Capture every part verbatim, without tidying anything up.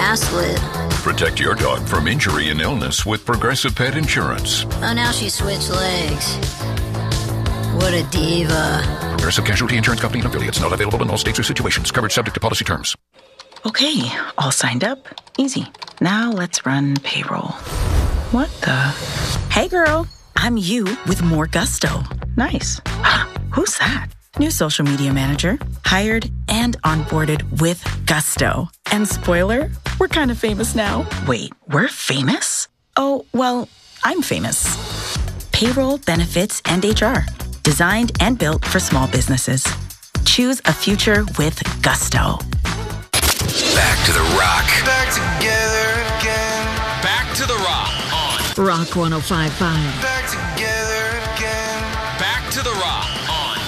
ass lit. Protect your dog from injury and illness with Progressive Pet Insurance. Oh, now she switched legs. What a diva. Progressive Casualty Insurance Company and affiliates. Not available in all states or situations. Coverage subject to policy terms. Okay, all signed up. Easy. Now let's run payroll. What the? Hey, girl. I'm you with more gusto. Nice. Who's that? New social media manager. Hired and onboarded with gusto. And spoiler, we're kind of famous now. Wait, we're famous? Oh, well, I'm famous. Payroll, benefits, and H R. Designed and built for small businesses. Choose a future with gusto. Back to the Rock. Back together again. Back to the Rock on Rock one oh five point five. Back together again. Back to the Rock on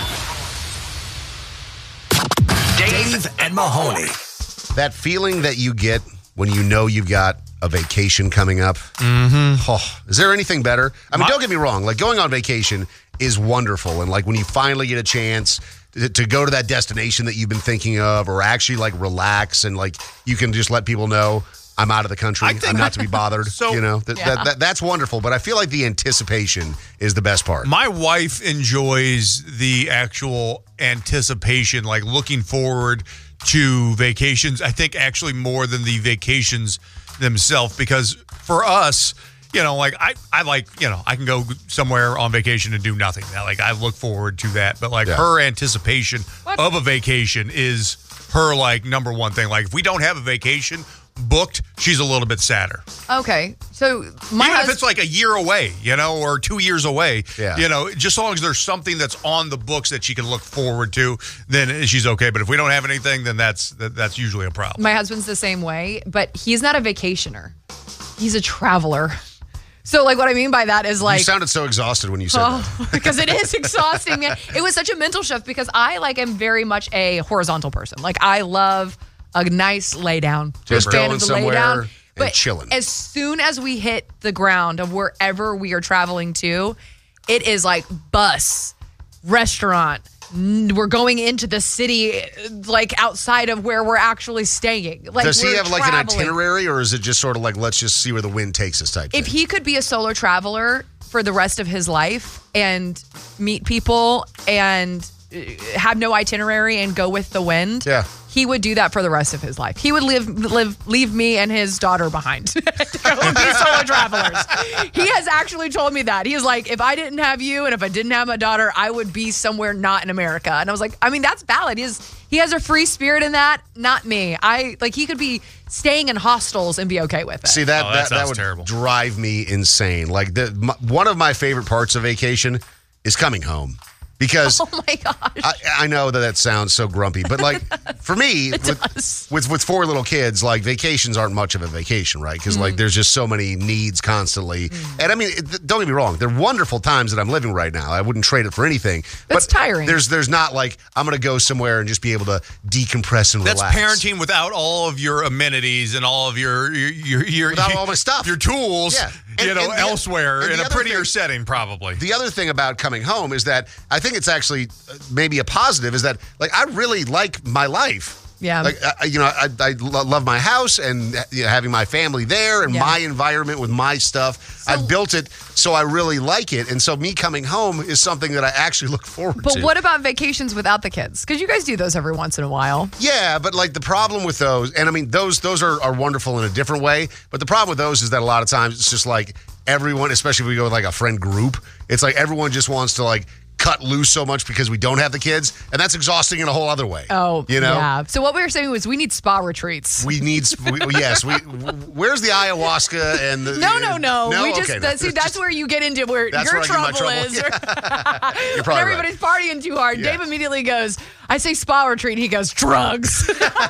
Dave and Mahoney. That feeling that you get when you know you've got a vacation coming up. Mm-hmm. Oh, is there anything better? I mean, My- don't get me wrong. Like, going on vacation is wonderful. And, like, when you finally get a chance to, to go to that destination that you've been thinking of, or actually, like, relax and, like, you can just let people know, I'm out of the country. I think- I'm not to be bothered. So- you know, that, Yeah. that, that, that's wonderful. But I feel like the anticipation is the best part. My wife enjoys the actual anticipation, like looking forward to vacations. I think actually more than the vacations themselves, because for us, you know, like I, I like, you know, I can go somewhere on vacation and do nothing. Like I look forward to that. But like Yeah. her anticipation of a vacation is her like number one thing. Like if we don't have a vacation booked, she's a little bit sadder. Okay, so my Even hus- if it's like a year away, you know, or two years away, Yeah. you know, just as long as there's something that's on the books that she can look forward to, then she's okay. But if we don't have anything, then that's that, that's usually a problem. my husband's the same way, but he's not a vacationer. He's a traveler. So, like, what I mean by that is like, you sounded so exhausted when you said that. oh, because it is exhausting, man. It was such a mental shift because I like am very much a horizontal person. Like, I love a nice lay down. Just Big fan going of the lay somewhere down. and But chilling. as soon as we hit the ground of wherever we are traveling to, it is like bus, restaurant. n- We're going into the city, like outside of where we're actually staying. Like, Does he we're have like an traveling. itinerary, or is it just sort of like, let's just see where the wind takes us type If thing? he could be a solo traveler for the rest of his life and meet people and uh, have no itinerary and go with the wind, Yeah. he would do that for the rest of his life. He would live, live, leave me and his daughter behind. There would be solo travelers. He has actually told me that. He was like, if I didn't have you and if I didn't have my daughter, I would be somewhere not in America. And I was like, I mean, that's valid. He has, he has a free spirit in that. Not me. I like he could be staying in hostels and be okay with it. See, that, Oh, that that, that sounds would terrible. drive me insane. Like, the, my, one of my favorite parts of vacation is coming home. Because Oh my gosh. I, I know that that sounds so grumpy, but like for me, with, does. with with four little kids, like vacations aren't much of a vacation, right? Because Mm. like there's just so many needs constantly. And I mean, it, don't get me wrong, they're wonderful times that I'm living right now. I wouldn't trade it for anything. That's but tiring. There's there's not like I'm going to go somewhere and just be able to decompress and That's relax. parenting without all of your amenities and all of your your your, your Without all my stuff. your tools, Yeah. you And- know, and the- elsewhere and in the a other prettier thing- setting, probably. The other thing about coming home is that I think it's actually uh, maybe a positive is that like I really like my life. Yeah. Like I, you know, I, I lo- love my house and you know, having my family there and Yeah. my environment with my stuff. I've built it so I really like it, and so me coming home is something that I actually look forward But to. what about vacations without the kids? Because you guys do those every once in a while. Yeah, but like the problem with those, and I mean those those are, are wonderful in a different way. But the problem with those is that a lot of times it's just like everyone, especially if we go with like a friend group, it's like everyone just wants to like cut loose so much because we don't have the kids, and that's exhausting in a whole other way. Oh, you know. yeah. So what we were saying was we need spa retreats. We need, we, yes. We where's the ayahuasca and the no, no, no. no? We just Okay, that, see that's where you get into where That's your where I get trouble, my trouble. is. You're when probably everybody's partying too hard, Yeah. Dave immediately goes, "I say spa retreat," and he goes, "Drugs."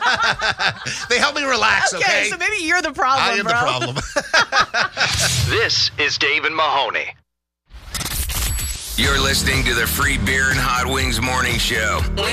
They help me relax. Okay, okay, so maybe you're the problem, I am bro. the problem. This is Dave and Mahoney. You're listening to the Free Beer and Hot Wings Morning Show.